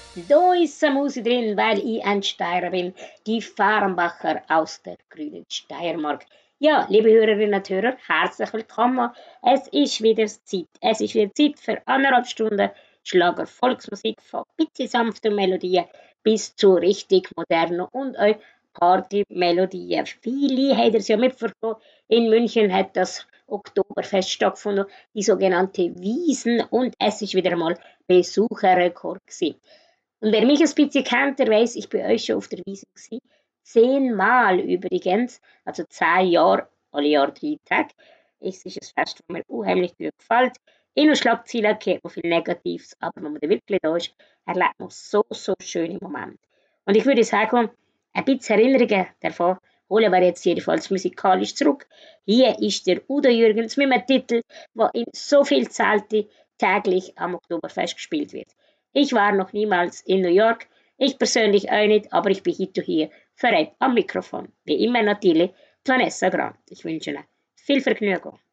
Da ist eine Musik drin, weil ich ein Steirer bin, die Fahrenbacher aus der grünen Steiermark. Ja, liebe Hörerinnen und Hörer, herzlich willkommen. Es ist wieder Zeit für 1,5 Stunden Schlager Volksmusik von bisschen sanften Melodien bis zu richtig modernen und auch Party-Melodien. Viele haben es ja mitbekommen. In München hat das Oktoberfest stattgefunden, die sogenannte Wiesn, und es ist wieder einmal Besucherrekord gewesen. Und wer mich ein bisschen kennt, der weiß, ich bin euch schon auf der Wiesn gewesen. 10 Mal übrigens, also 10 Jahre, alle Jahre 3 Tage. Es ist ein Fest, das mir unheimlich gut gefällt. In den Schlagzeilen kennt man viel Negatives, aber wenn man da wirklich da ist, erlebt man so schöne Momente. Und ich würde sagen, ein bisschen Erinnerungen davon holen wir jetzt jedenfalls musikalisch zurück. Hier ist der Udo Jürgens mit einem Titel, der in so viel Zelte täglich am Oktoberfest gespielt wird. Ich war noch niemals in New York, ich persönlich auch nicht, aber ich bin heute hier für euch am Mikrofon. Wie immer natürlich Vanessa Grant. Ich wünsche Ihnen viel Vergnügen.